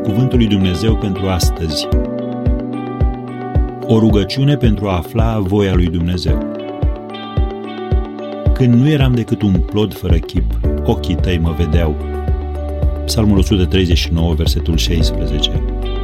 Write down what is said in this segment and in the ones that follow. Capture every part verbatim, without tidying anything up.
Cuvântul lui Dumnezeu pentru astăzi. O rugăciune pentru a afla voia lui Dumnezeu. Când nu eram decât un plod fără chip, ochii tăi mă vedeau. Psalmul o sută treizeci și nouă, versetul șaisprezece.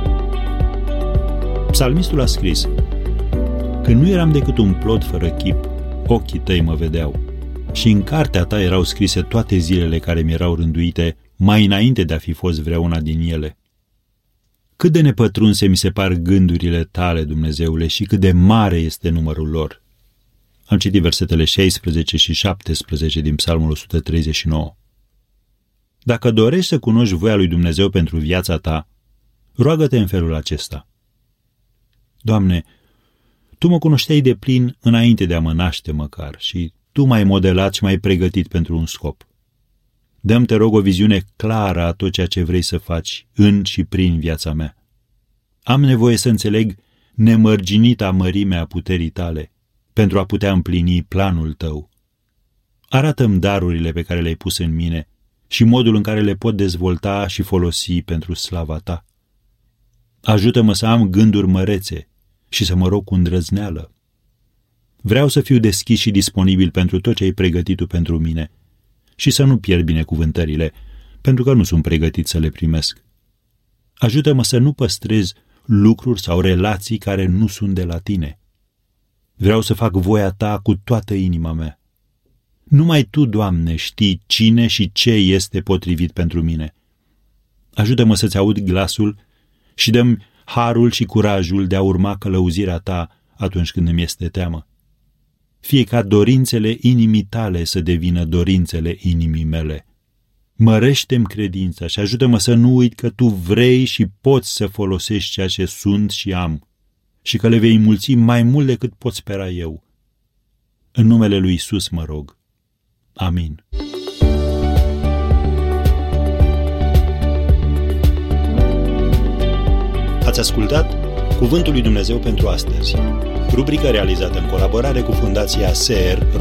Psalmistul a scris: Când nu eram decât un plod fără chip, ochii tăi mă vedeau. Și în cartea ta erau scrise toate zilele care mi erau rânduite, mai înainte de a fi fost vreuna din ele. Cât de nepătrunse mi se par gândurile tale, Dumnezeule, și cât de mare este numărul lor. Am citit versetele șaisprezece și șaptesprezece din Psalmul o sută treizeci și nouă. Dacă dorești să cunoști voia lui Dumnezeu pentru viața ta, roagă-te în felul acesta: Doamne, Tu mă cunoșteai de plin înainte de a mă naște măcar și Tu m-ai modelat și m-ai pregătit pentru un scop. Dă-mi, te rog, o viziune clară a tot ceea ce vrei să faci în și prin viața mea. Am nevoie să înțeleg nemărginita mărimea puterii tale pentru a putea împlini planul tău. Arată-mi darurile pe care le-ai pus în mine și modul în care le pot dezvolta și folosi pentru slava ta. Ajută-mă să am gânduri mărețe și să mă rog cu îndrăzneală. Vreau să fiu deschis și disponibil pentru tot ce ai pregătit tu pentru mine și să nu pierd binecuvântările, pentru că nu sunt pregătit să le primesc. Ajută-mă să nu păstrez lucruri sau relații care nu sunt de la tine. Vreau să fac voia ta cu toată inima mea. Numai tu, Doamne, știi cine și ce este potrivit pentru mine. Ajută-mă să-ți aud glasul și dă-mi harul și curajul de a urma călăuzirea ta atunci când îmi este teamă. Fie ca dorințele inimii tale să devină dorințele inimii mele. Mărește-mi credința și ajută-mă să nu uit că tu vrei și poți să folosești ceea ce sunt și am și că le vei mulți mai mult decât pot spera eu. În numele lui Iisus mă rog. Amin. Ați ascultat Cuvântul lui Dumnezeu pentru astăzi, rubrică realizată în colaborare cu Fundația S E R